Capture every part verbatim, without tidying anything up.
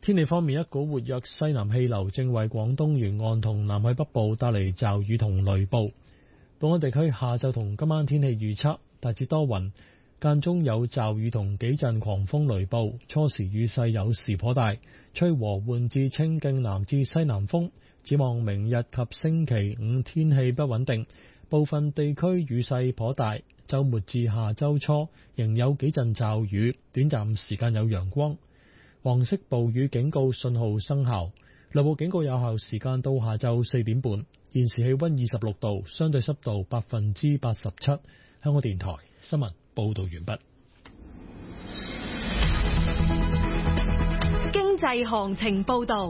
天氣方面，一股活躍西南氣流正為廣東沿岸同南海北部帶嚟驟雨同雷暴。本港地區下晝同今晚天氣預測大致多雲，間中有驟雨同幾陣狂風雷暴，初時雨勢有時頗大，吹和緩至清勁南至西南風。展望明日及星期五天氣不穩定，部分地區雨勢頗大，週末至下週初仍有幾陣驟雨，短暫時間有陽光。黃色暴雨警告信號生效，雷暴警告有效時間到下晝四點半。現時氣溫二十六度，相對濕度百分之八十七。香港電台新聞報道完畢。 經濟行情報道。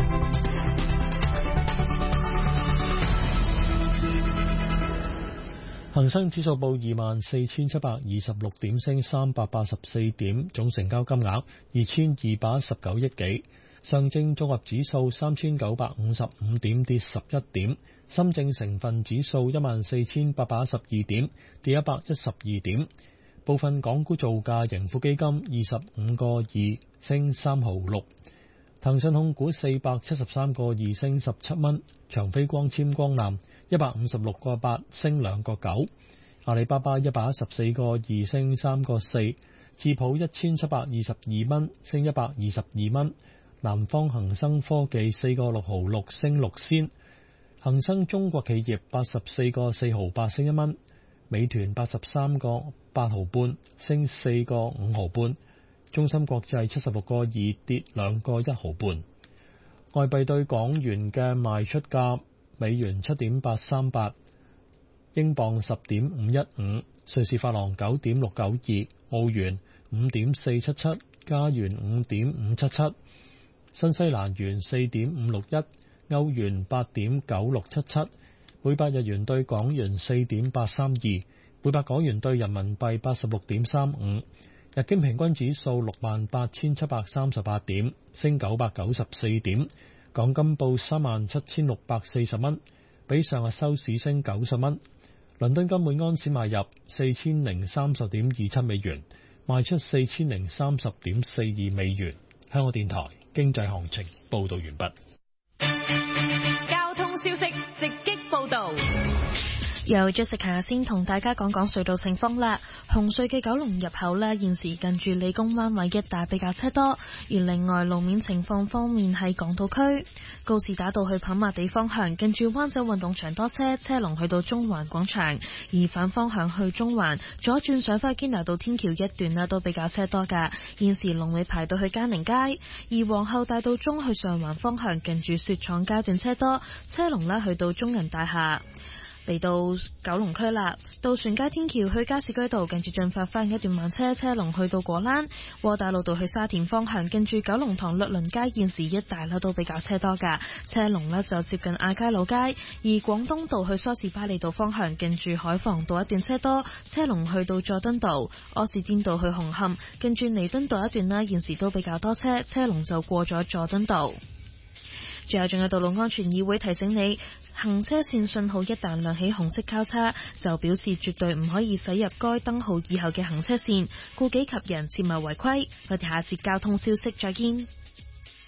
恒生指數報二萬四千七百二十六點，升三百八十四點，總成交金額二千二百一十九億幾。上證綜合指數三千九百五十五點，跌十一點。深證成分指數一萬四千八百一十二點，跌一百一十二點。部分港股造價，盈富基金二十五個二，升三毫六。騰訊控股四百七十三個二，升十七蚊。長飛光纖光纜一百五十六個八，升兩個九。阿里巴巴一百一十四個二，升三個四。智普一千七百二十二蚊，升一百二十二蚊。南方恒生科技四個六毫六，升六仙。恒生中國企業八十四個四毫八，升一蚊。美團八十三個八毫半，升四個五毫半。中芯國際七十六個二，跌兩個一毫半。外幣對港元嘅賣出價：美元七點八三八，英鎊十點五一五，瑞士法郎九點六九二，澳元五點四七七，加元五點五七七，新西蘭元四點五六一，歐元八點九六七七，每百日元對港元四點八三二，每百港元對人民幣八十六點三五。日經平均指數六萬八千七百三十八點，升九百九十四點。港金報三萬七千六百四十蚊，比上日收市升九十蚊。倫敦金每安士買入四千零三十點二七美元，賣出四千零三十點四二美元。香港電台經濟行情報道完畢。 交通消息直擊報道。 由 Jessica 先同大家講講隧道情況啦。紅隧嘅九龍入口呢，現時近住理工灣位一帶比較車多，而另外路面情況方面喺港島區告士打道去跑馬地方向，近住灣仔運動場多車，車龍去到中環廣場；而反方向去中環左轉上返堅拿道天橋一段呢都比較車多㗎，現時龍尾排到去嘉寧街；而皇后大道中去上環方向，近住雪廠街段車多，車龍呢去到中銀大廈。嚟到九龍區啦，渡船街天橋去加士居道近住進發翻一段慢車，車龍去到果欄；窩打老道去沙田方向近住九龍塘律倫街現時一帶咧都比較車多噶，車龍呢就接近亞皆老街；而廣東道去梳士巴利道方向近住海防道一段車多，車龍去到佐敦道；柯士甸道去紅磡近住彌敦道一段呢現時都比較多車，車龍就過咗佐敦道。最後仲有道路安全議會提醒你，行車線信號一旦亮起紅色交叉，就表示絕對唔可以駛入該燈號以後嘅行車線，顧己及人，切勿違規。我哋下節交通消息再見。